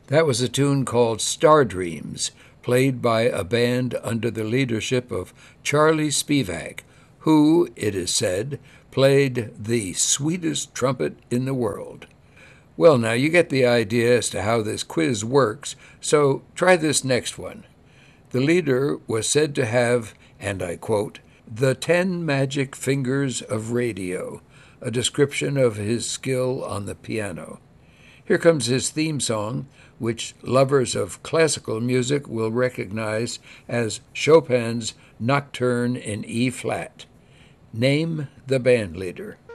That was a tune called Star Dreams, played by a band under the leadership of Charlie Spivak, who, it is said, played the sweetest trumpet in the world. Well, now you get the idea as to how this quiz works, so try this next one. The leader was said to have, and I quote, the 10 magic fingers of radio, a description of his skill on the piano. Here comes his theme song, which lovers of classical music will recognize as Chopin's Nocturne in E-flat. Name the band leader.